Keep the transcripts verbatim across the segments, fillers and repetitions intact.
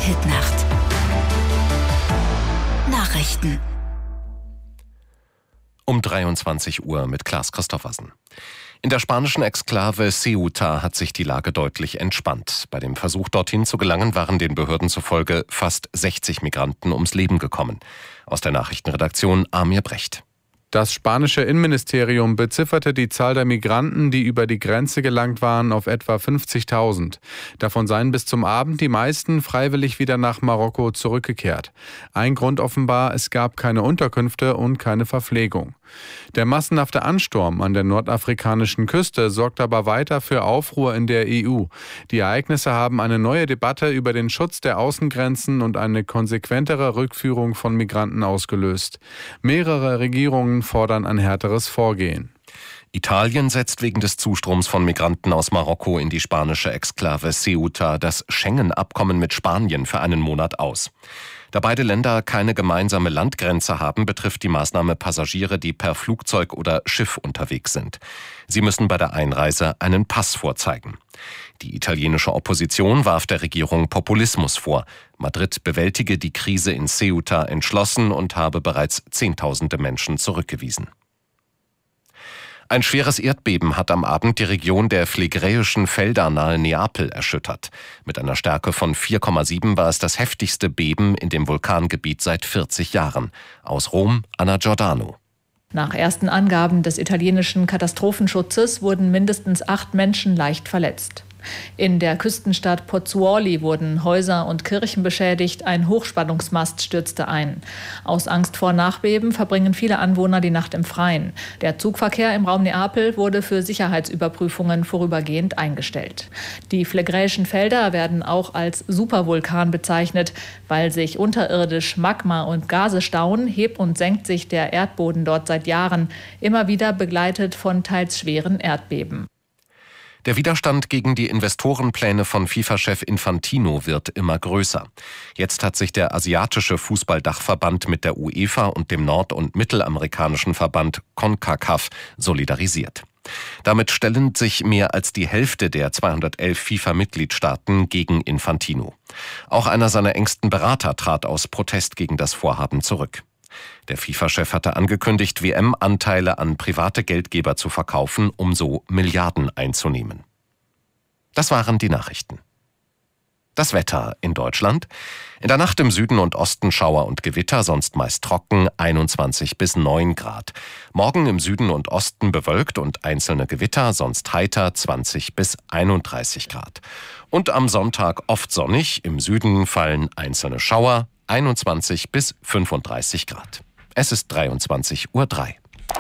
Hitnacht. Nachrichten. Um dreiundzwanzig Uhr mit Klaas Christoffersen. In der spanischen Exklave Ceuta hat sich die Lage deutlich entspannt. Bei dem Versuch, dorthin zu gelangen, waren den Behörden zufolge fast sechzig Migranten ums Leben gekommen. Aus der Nachrichtenredaktion Amir Brecht. Das spanische Innenministerium bezifferte die Zahl der Migranten, die über die Grenze gelangt waren, auf etwa fünfzigtausend. Davon seien bis zum Abend die meisten freiwillig wieder nach Marokko zurückgekehrt. Ein Grund offenbar, es gab keine Unterkünfte und keine Verpflegung. Der massenhafte Ansturm an der nordafrikanischen Küste sorgt aber weiter für Aufruhr in der E U. Die Ereignisse haben eine neue Debatte über den Schutz der Außengrenzen und eine konsequentere Rückführung von Migranten ausgelöst. Mehrere Regierungen fordern ein härteres Vorgehen. Italien setzt wegen des Zustroms von Migranten aus Marokko in die spanische Exklave Ceuta das Schengen-Abkommen mit Spanien für einen Monat aus. Da beide Länder keine gemeinsame Landgrenze haben, betrifft die Maßnahme Passagiere, die per Flugzeug oder Schiff unterwegs sind. Sie müssen bei der Einreise einen Pass vorzeigen. Die italienische Opposition warf der Regierung Populismus vor. Madrid bewältige die Krise in Ceuta entschlossen und habe bereits Zehntausende Menschen zurückgewiesen. Ein schweres Erdbeben hat am Abend die Region der phlegräischen Felder nahe Neapel erschüttert. Mit einer Stärke von vier Komma sieben war es das heftigste Beben in dem Vulkangebiet seit vierzig Jahren. Aus Rom, Anna Giordano. Nach ersten Angaben des italienischen Katastrophenschutzes wurden mindestens acht Menschen leicht verletzt. In der Küstenstadt Pozzuoli wurden Häuser und Kirchen beschädigt, ein Hochspannungsmast stürzte ein. Aus Angst vor Nachbeben verbringen viele Anwohner die Nacht im Freien. Der Zugverkehr im Raum Neapel wurde für Sicherheitsüberprüfungen vorübergehend eingestellt. Die phlegräischen Felder werden auch als Supervulkan bezeichnet. Weil sich unterirdisch Magma und Gase stauen, hebt und senkt sich der Erdboden dort seit Jahren, immer wieder begleitet von teils schweren Erdbeben. Der Widerstand gegen die Investorenpläne von FIFA-Chef Infantino wird immer größer. Jetzt hat sich der asiatische Fußballdachverband mit der UEFA und dem nord- und mittelamerikanischen Verband CONCACAF solidarisiert. Damit stellen sich mehr als die Hälfte der zweihundertelf FIFA-Mitgliedstaaten gegen Infantino. Auch einer seiner engsten Berater trat aus Protest gegen das Vorhaben zurück. Der FIFA-Chef hatte angekündigt, W M-Anteile an private Geldgeber zu verkaufen, um so Milliarden einzunehmen. Das waren die Nachrichten. Das Wetter in Deutschland. In der Nacht im Süden und Osten Schauer und Gewitter, sonst meist trocken, einundzwanzig bis neun Grad. Morgen im Süden und Osten bewölkt und einzelne Gewitter, sonst heiter, zwanzig bis einunddreißig Grad. Und am Sonntag oft sonnig, im Süden fallen einzelne Schauer, einundzwanzig bis fünfunddreißig Grad. Es ist dreiundzwanzig Uhr drei.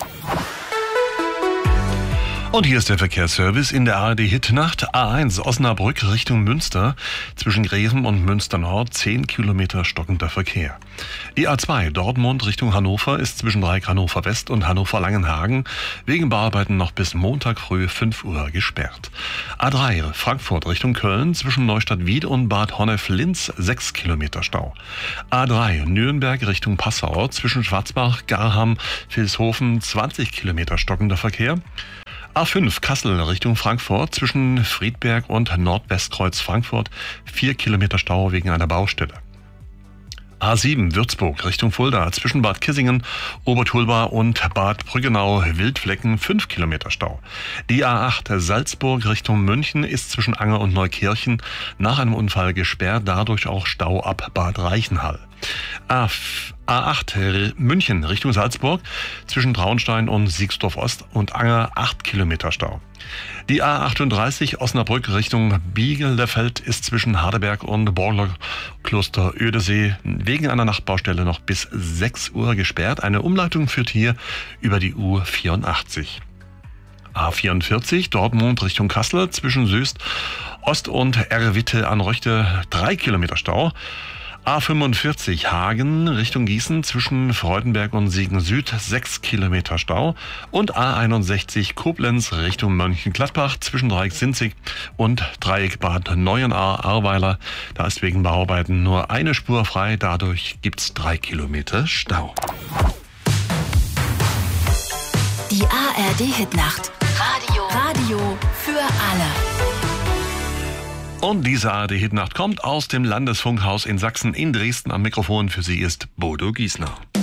Und hier ist der Verkehrsservice in der A R D Hitnacht. A eins Osnabrück Richtung Münster. Zwischen Greven und Münster Nord zehn Kilometer stockender Verkehr. Die A zwei Dortmund Richtung Hannover ist zwischen Dreieck Hannover West und Hannover Langenhagen wegen Bauarbeiten noch bis Montag früh fünf Uhr gesperrt. A drei Frankfurt Richtung Köln zwischen Neustadt Wied und Bad Honnef-Linz sechs Kilometer Stau. A drei Nürnberg Richtung Passau zwischen Schwarzbach, Garham, Vilshofen zwanzig Kilometer stockender Verkehr. A fünf Kassel Richtung Frankfurt zwischen Friedberg und Nordwestkreuz Frankfurt vier Kilometer Stau wegen einer Baustelle. A sieben Würzburg Richtung Fulda zwischen Bad Kissingen, Obertulba und Bad Brüggenau Wildflecken fünf Kilometer Stau. Die A acht Salzburg Richtung München ist zwischen Anger und Neukirchen nach einem Unfall gesperrt, dadurch auch Stau ab Bad Reichenhall. A acht München Richtung Salzburg zwischen Traunstein und Siegsdorf Ost und Anger acht Kilometer Stau. Die A achtunddreißig Osnabrück Richtung Bielefeld ist zwischen Hardenberg und Borgler Kloster Ödesee wegen einer Nachtbaustelle noch bis sechs Uhr gesperrt. Eine Umleitung führt hier über die U vierundachtzig. A vierundvierzig Dortmund Richtung Kassel zwischen Süst Ost und Erwitte an Röchte drei Kilometer Stau. A fünfundvierzig Hagen Richtung Gießen zwischen Freudenberg und Siegen Süd sechs Kilometer Stau und A einundsechzig Koblenz Richtung Mönchengladbach zwischen Dreieck Sinzig und Dreieck Bad Neuenahr-Ahrweiler. Da ist wegen Bauarbeiten nur eine Spur frei, dadurch gibt's drei Kilometer Stau. Die A R D Hitnacht. Radio. Radio für alle. Und diese A R D-Hitnacht kommt aus dem Landesfunkhaus in Sachsen in Dresden. Am Mikrofon für Sie ist Bodo Giesner.